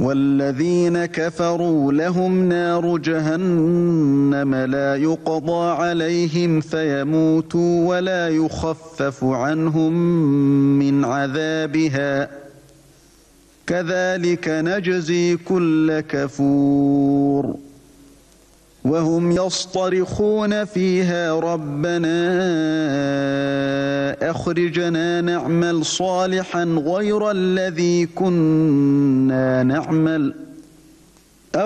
والذين كفروا لهم نار جهنم لا يقضى عليهم فيموتوا ولا يخفف عنهم من عذابها كذلك نجزي كل كفور وهم يصطرخون فيها ربنا أخرجنا نعمل صالحا غير الذي كنا نعمل